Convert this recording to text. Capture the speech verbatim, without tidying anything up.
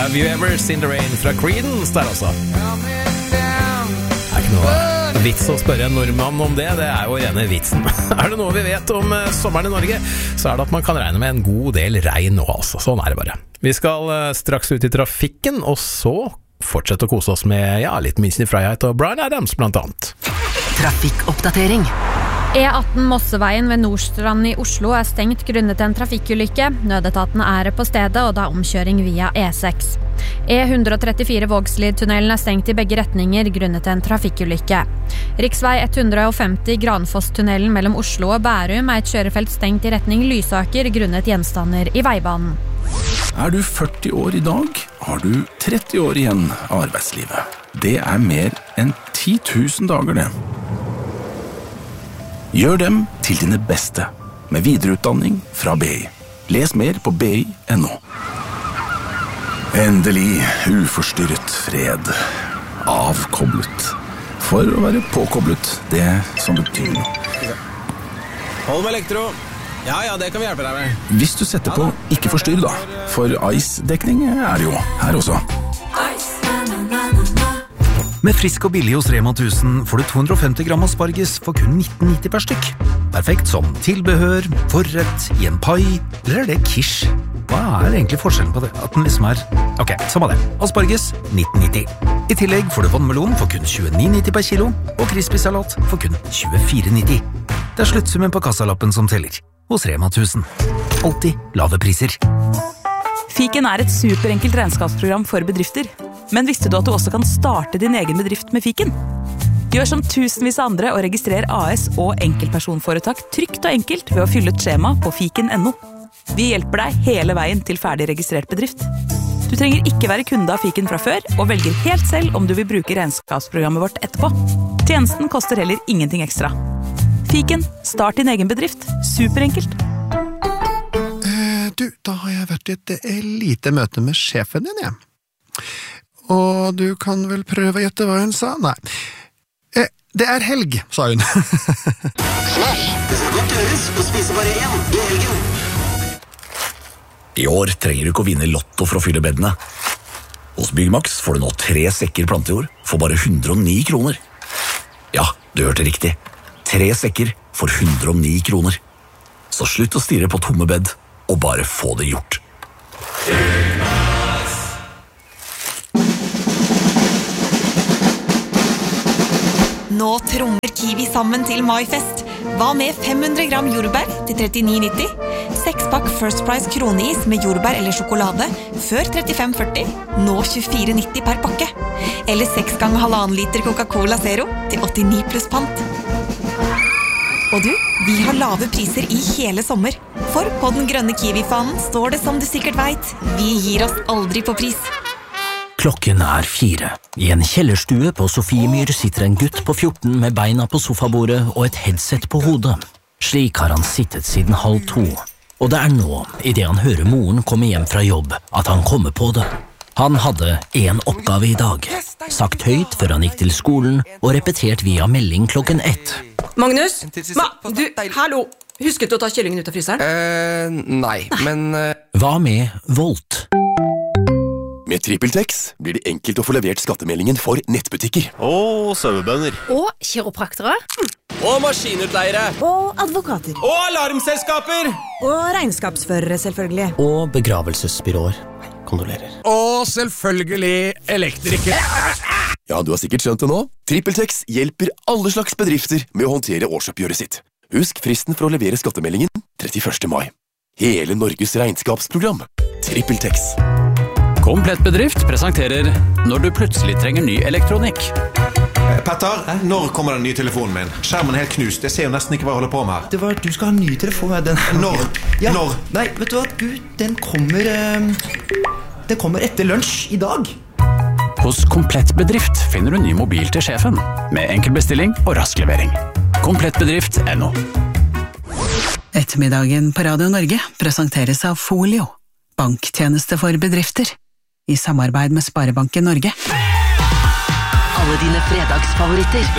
Have you ever seen the rain fra Creedence der altså? Det er ikke noe vits å spørre en nordmann om det, det er jo rene vitsen. Er det noe vi vet om sommeren i Norge, så er det at man kan regne med en god del regn nå altså. Sånn er det bare. Vi skal straks ut i trafikken, og så fortsette å kose oss med ja, litt Minsten i Freiheit og Bryan Adams blant annet. Trafikkoppdatering. E atten Mosseveien ved Nordstrand i Oslo er stengt grunnet en trafikkulykke. Nødetaten er på stedet, og det er omkjøring via E seks. E ett trettifire Vågslidtunnelen er stengt i begge retninger grunnet en trafikkulykke. Riksvei ett hundre femti Granfosstunnelen mellom Oslo og Bærum er et kjørefelt stengt i retning Lysaker grunnet gjenstander i veibanen. Er du førti år i dag, har du tretti år igjen av arbeidslivet. Det er mer enn ti tusen dager det. Gjør dem til dine beste, med videreutdanning fra B I. Les mer på b i punktum n o. Endelig uforstyrret fred. Avkoblet. For å være påkoblet, det som betyr noe. Hold med elektro. Ja, ja, det kan vi hjelpe deg med. Hvis du setter på ikke forstyrr da, for ice-dekning er det jo her også. Med frisk og billig hos Rema tusen får du to hundre og femti gram asparges for kun nitten nitti per stykk. Perfekt som tilbehør, forrett, i en pai, eller er det quiche? Hva er egentlig forskjellen på det? At den liksom er... Ok, samme det. Asparges, nitten nitti. I tillegg får du vannmelon for kun tjueni nitti per kilo, og crispy-salat for kun tjuefire nitti. Det er sluttsummen på kassalappen som teller. Hos Rema tusen. Alltid lave priser. Fiken er et superenkelt regnskapsprogram for bedrifter. Men visste du at du også kan starte din egen bedrift med Fiken? Gjør som tusenvis av andre og registrer A S og enkeltpersonforetak trygt og enkelt ved å fylle et skjema på fiken punktum n o. Vi hjelper deg hele veien til ferdig registrert bedrift. Du trenger ikke være kunde av Fiken fra før, og velger helt selv om du vil bruke regnskapsprogrammet vårt etterpå. Tjenesten koster heller ingenting ekstra. Fiken, start din egen bedrift. Superenkelt. Eh, du, da har jeg vært i et lite møte med sjefen din, jeg. Og du kan vel prøve å gjette hva hun sa? Nei. Eh, det er helg, sa hun. Smash! Det skal godt gjøres å spise bare én i helgen. I år trenger du ikke å vinne lotto for å fylle beddene. Hos Byggmax får du nå tre sekker plantejord for bare hundre og ni kroner. Ja, du hørte riktig. Tre sekker for hundre og ni kroner. Så slutt å stirre på tomme bedd, og bare få det gjort. Nå trommer Kiwi sammen til MaiFest. Hva med fem hundre gram jordbær til trettini nitti? Sekspakk First Price kroneis med jordbær eller sjokolade før trettifem førti, nå tjuefire nitti per pakke. Eller seks ganger halvannen liter Coca-Cola Zero til åttini pluss pant. Og du, vi har lave priser i hele sommer. For på den grønne Kiwi-fanen står det som du sikkert vet, vi gir oss aldri på pris. Klokken er fire. I en kjellerstue på Sofiemyr sitter en gutt på fjorten med beina på sofabordet og et headset på hodet. Slik har han sittet siden halv to. Og det er nå, i det han hører moren komme hjem fra jobb, at han kommer på det. Han hadde en oppgave i dag. Sagt høyt før han gikk til skolen, og repetert via melding klokken ett. Magnus? Ma, du, hallo! Husket du å ta kyllingen ut av fryseren? Eh, nei, men... Uh... Hva med Volt? Med TrippelTex blir det enkelt å få levert skattemeldingen for nettbutikker. Og sauebønder. Og kiropraktere. Og maskinutleiere. Og advokater. Og alarmselskaper. Og regnskapsførere, selvfølgelig. Og begravelsesbyråer. Kondolerer. Og selvfølgelig elektrikere. Ja, du har sikkert skjønt det nå. TrippelTex hjelper alle slags bedrifter med å håndtere årsoppgjøret sitt. Husk fristen for å levere skattemeldingen trettiførste mai. Hele Norges regnskapsprogram. TrippelTex. Komplett bedrift presenterer Når du plutselig trenger ny elektronikk. Petter, når kommer den nye telefonen min? Skjermen er helt knust, jeg ser jo nesten ikke hva jeg holder på med her. Det var, du skal ha en ny telefon. Den... Når? Ja. Når? Nei, vet du hva, Gud, den kommer uh, Den kommer etter lunsj i dag. Hos Komplett bedrift finner du ny mobil til sjefen, med enkel bestilling og rask levering. Komplettbedrift punktum no. Ettermiddagen på Radio Norge presenteres av Folio, banktjeneste for bedrifter, i samarbeid med Sparebanken Norge. Alle dine fredagsfavoritter.